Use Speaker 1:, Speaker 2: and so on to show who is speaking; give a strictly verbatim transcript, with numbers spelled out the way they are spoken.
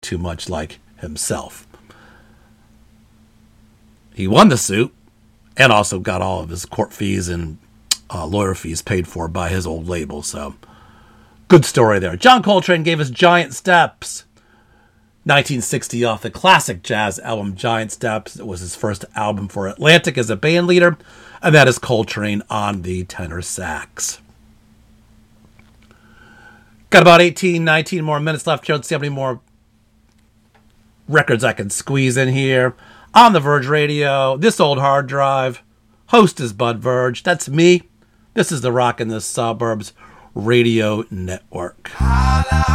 Speaker 1: too much like himself. He won the suit and also got all of his court fees and uh, lawyer fees paid for by his old label. So, good story there. John Coltrane gave us Giant Steps. nineteen sixty off the classic jazz album Giant Steps. It was his first album for Atlantic as a band leader. And that is Coltrane on the tenor sax. Got about eighteen, nineteen more minutes left here. Let's see how many more records I can squeeze in here. On the Verge Radio, this old hard drive. Host is Bud Verge. That's me. This is the Rock in the Suburbs Radio Network.